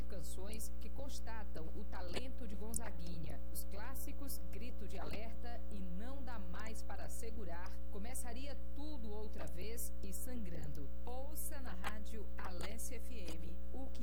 canções que constatam o talento de Gonzaguinha. Os clássicos Grito de Alerta e Não Dá Mais Para Segurar, Começaria Tudo Outra Vez e Sangrando. Ouça na rádio Alesse FM.